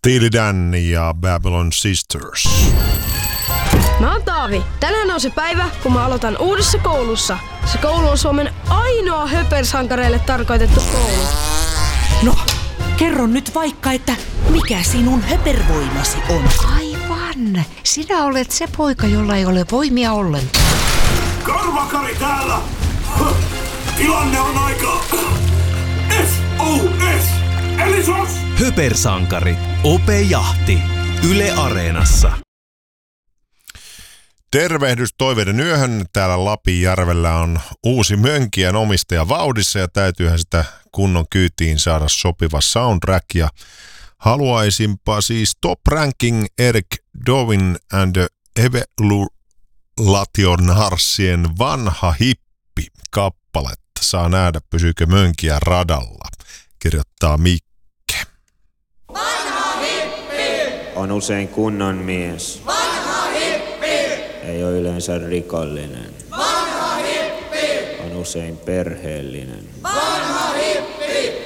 Steely Dan ja Babylon Sisters. Mä oon Taavi. Tänään on se päivä, kun mä aloitan uudessa koulussa. Se koulu on Suomen ainoa höpersankareille tarkoitettu koulu. No, kerro nyt vaikka, että mikä sinun höpervoimasi on. Aivan. Sinä olet se poika, jolla ei ole voimia ollenkaan. Karvakari täällä! Tilanne on aika... SOS! Eli SOS! Höpersankari. Ope Jahti. Yle Areenassa. Tervehdys toiveiden yöhön. Täällä Lapinjärvellä on uusi mönkijän omistaja vauhdissa ja täytyyhän sitä kunnon kyytiin saada sopiva soundtrack. Ja haluaisinpa siis Top Ranking Eric Dovin and the Evaluationarsien Vanha hippi kappaletta. Saa nähdä, pysyykö mönkijä radalla, kirjoittaa Mikke. Vanha hippi! On usein kunnon mies. Vanha hippi! Ei ole yleensä rikollinen. Vanha hippi! On usein perheellinen. Vanha